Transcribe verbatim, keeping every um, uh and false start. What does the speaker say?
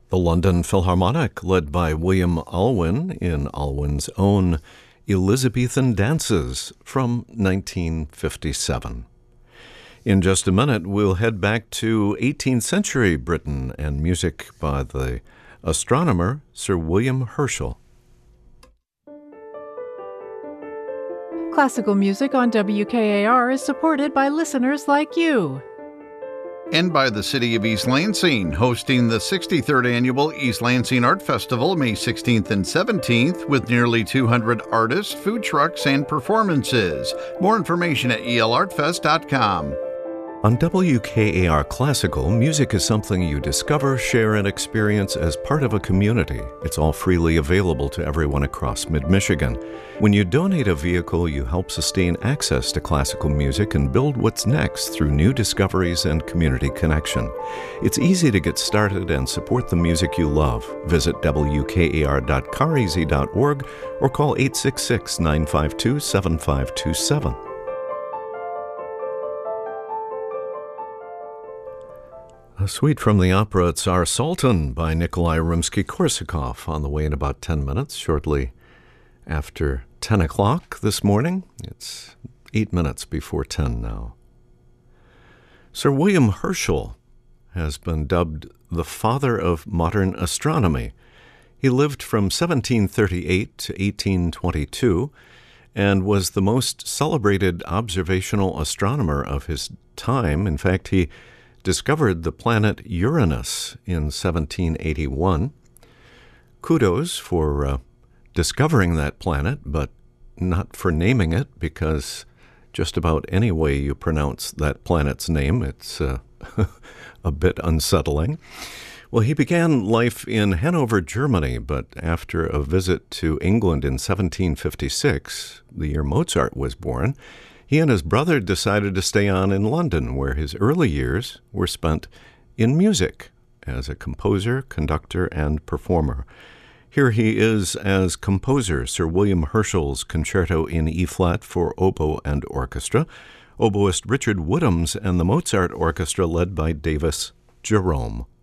The London Philharmonic, led by William Alwyn in Alwyn's own Elizabethan Dances from nineteen fifty-seven. In just a minute, we'll head back to eighteenth century Britain and music by the astronomer Sir William Herschel. Classical music on W K A R is supported by listeners like you. And by the City of East Lansing, hosting the sixty-third Annual East Lansing Art Festival May sixteenth and seventeenth with nearly two hundred artists, food trucks, and performances. More information at e l art fest dot com. On W K A R Classical, music is something you discover, share, and experience as part of a community. It's all freely available to everyone across mid-Michigan. When you donate a vehicle, you help sustain access to classical music and build what's next through new discoveries and community connection. It's easy to get started and support the music you love. Visit w k a r dot car easy dot org or call eight six six, nine five two, seven five two seven. A suite from the opera Tsar Sultan by Nikolai Rimsky-Korsakov on the way in about ten minutes, shortly after ten o'clock this morning. It's eight minutes before ten now. Sir William Herschel has been dubbed the father of modern astronomy. He lived from seventeen thirty-eight to eighteen twenty-two and was the most celebrated observational astronomer of his time. In fact, he discovered the planet Uranus in seventeen eighty-one. Kudos for uh, discovering that planet, but not for naming it, because just about any way you pronounce that planet's name, it's uh, a bit unsettling. Well, he began life in Hanover, Germany, but after a visit to England in seventeen fifty-six, the year Mozart was born, he and his brother decided to stay on in London, where his early years were spent in music as a composer, conductor, and performer. Here he is as composer, Sir William Herschel's Concerto in E-flat for oboe and orchestra, oboist Richard Woodhams, and the Mozart Orchestra led by Davis Jerome.